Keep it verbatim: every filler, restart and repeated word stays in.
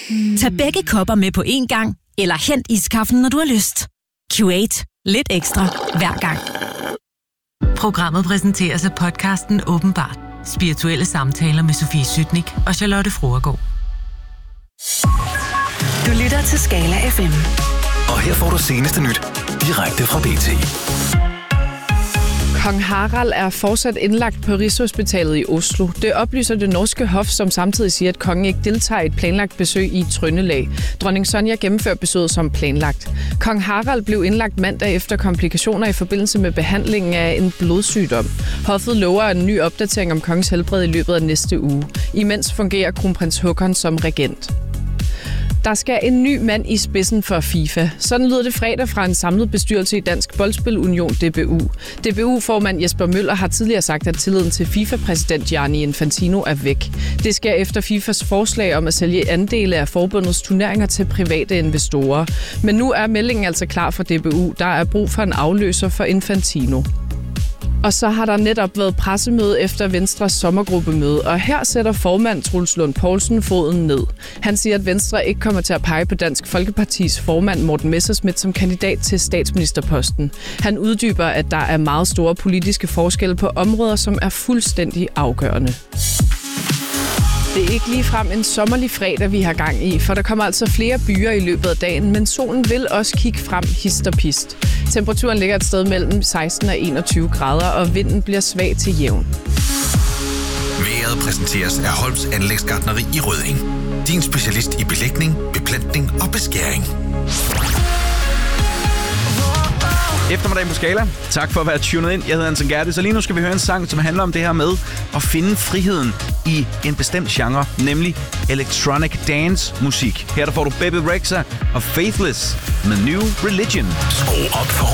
Tag begge kopper med på én gang, eller hent iskaffen, når du har lyst. Q otte. Lidt ekstra hver gang. Programmet præsenteres af podcasten Åbenbart. Spirituelle samtaler med Sofie Sytnik og Charlotte Fruergaard. Du lytter til Skala F M. Og her får du seneste nyt direkte fra B T. Kong Harald er fortsat indlagt på Rigshospitalet i Oslo. Det oplyser det norske hof, som samtidig siger, at kongen ikke deltager i et planlagt besøg i Trøndelag. Dronning Sonja gennemfører besøget som planlagt. Kong Harald blev indlagt mandag efter komplikationer i forbindelse med behandlingen af en blodsygdom. Hoffet lover en ny opdatering om kongens helbred i løbet af næste uge. Imens fungerer kronprins Haakon som regent. Der skal en ny mand i spidsen for FIFA. Sådan lyder det fredag fra en samlet bestyrelse i Dansk Boldspil Union D B U. D B U-formand Jesper Møller har tidligere sagt, at tilliden til FIFA-præsident Gianni Infantino er væk. Det sker efter FIFAs forslag om at sælge andele af forbundets turneringer til private investorer. Men nu er meldingen altså klar for D B U. Der er brug for en afløser for Infantino. Og så har der netop været pressemøde efter Venstres sommergruppemøde, og her sætter formand Troels Lund Poulsen foden ned. Han siger, at Venstre ikke kommer til at pege på Dansk Folkepartis formand Morten Messerschmidt som kandidat til statsministerposten. Han uddyber, at der er meget store politiske forskelle på områder, som er fuldstændig afgørende. Det er ikke ligefrem en sommerlig fredag, vi har gang i, for der kommer altså flere byer i løbet af dagen, men solen vil også kigge frem hist og pist. Temperaturen ligger et sted mellem seksten og enogtyve grader, og vinden bliver svag til jævn. Vejret præsenteres af Holms Anlægsgartneri i Rødding. Din specialist i belægning, beplantning og beskæring. Eftermiddag på Skala. Tak for at være tunet ind. Jeg hedder Anton Gerte, så lige nu skal vi høre en sang, som handler om det her med at finde friheden i en bestemt genre, nemlig electronic dance musik. Her der får du Bebe Rexha og Faithless med New Religion. Skru op for